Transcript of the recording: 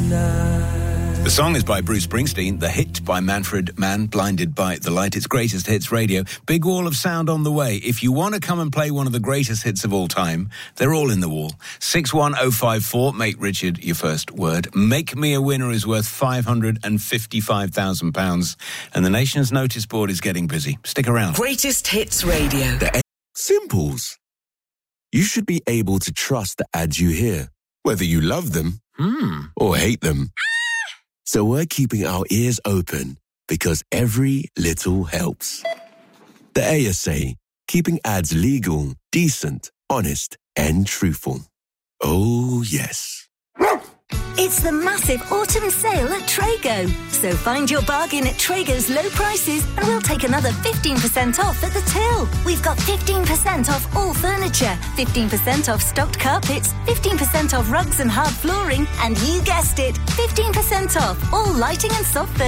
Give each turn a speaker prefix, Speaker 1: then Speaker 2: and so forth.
Speaker 1: The song is by Bruce Springsteen, the hit by Manfred Mann, Blinded by the Light. It's Greatest Hits Radio. Big wall of sound on the way. If you want to come and play one of the greatest hits of all time, they're all in the wall. 61054, make Richard your first word. Make Me a Winner is worth £555,000. And the nation's notice board is getting busy. Stick around.
Speaker 2: Greatest Hits Radio.
Speaker 3: Simples. You should be able to trust the ads you hear, whether you love them or hate them. So we're keeping our ears open because every little helps. The ASA, keeping ads legal, decent, honest, and truthful. Oh, yes.
Speaker 4: It's the massive autumn sale at Trago. So find your bargain at Trago's low prices and we'll take another 15% off at the till. We've got 15% off all furniture, 15% off stocked carpets, 15% off rugs and hard flooring, and you guessed it, 15% off all lighting and soft furniture.